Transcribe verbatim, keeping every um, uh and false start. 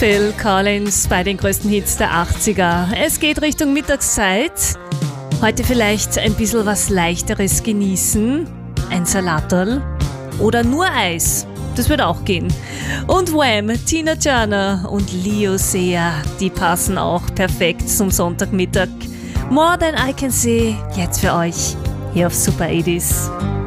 Phil Collins bei den größten Hits der achtziger. Es geht Richtung Mittagszeit. Heute vielleicht ein bisschen was Leichteres genießen. Ein Salaterl oder nur Eis. Das wird auch gehen. Und Wham, Tina Turner und Leo Sayer, die passen auch perfekt zum Sonntagmittag. More Than I Can Say, jetzt für euch hier auf Super achtziger.